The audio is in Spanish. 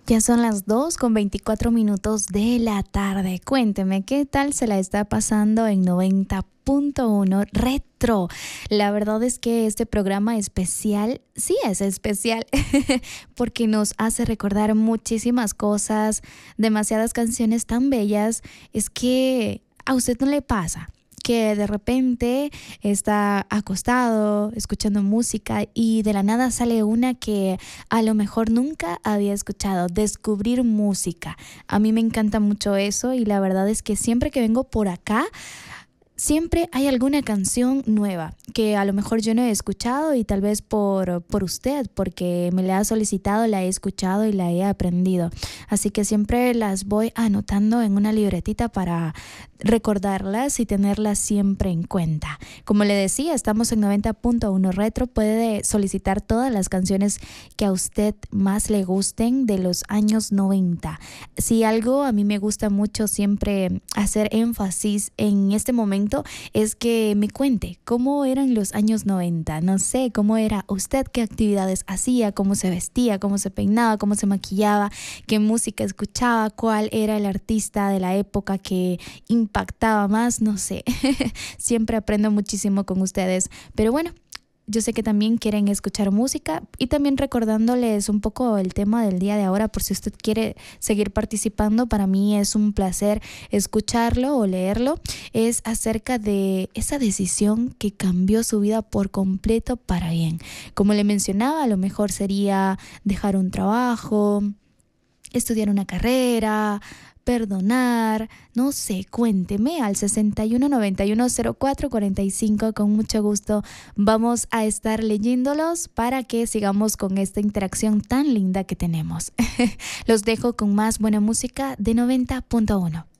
Ya son las 2:24 de la tarde. Cuénteme, ¿qué tal se la está pasando en 90.1 Retro? La verdad es que este programa especial, sí es especial, porque nos hace recordar muchísimas cosas, demasiadas canciones tan bellas. Es que a usted no le pasa que de repente está acostado escuchando música y de la nada sale una que a lo mejor nunca había escuchado, descubrir música. A mí me encanta mucho eso y la verdad es que siempre que vengo por acá, siempre hay alguna canción nueva que a lo mejor yo no he escuchado y tal vez por usted, porque me la ha solicitado, la he escuchado y la he aprendido. Así que siempre las voy anotando en una libretita para recordarlas y tenerlas siempre en cuenta. Como le decía, estamos en 90.1 Retro. Puede solicitar todas las canciones que a usted más le gusten de los años 90. Si algo a mí me gusta mucho siempre hacer énfasis en este momento es que me cuente cómo eran los años 90. No sé, cómo era usted, qué actividades hacía, cómo se vestía, cómo se peinaba, cómo se maquillaba, qué música escuchaba, cuál era el artista de la época que impactaba más, no sé. Siempre aprendo muchísimo con ustedes. Pero bueno, yo sé que también quieren escuchar música y también recordándoles un poco el tema del día de ahora por si usted quiere seguir participando. Para mí es un placer escucharlo o leerlo. Es acerca de esa decisión que cambió su vida por completo para bien. Como le mencionaba, a lo mejor sería dejar un trabajo, estudiar una carrera, perdonar, no sé, cuénteme al 61910445. Con mucho gusto vamos a estar leyéndolos para que sigamos con esta interacción tan linda que tenemos. Los dejo con más buena música de 90.1.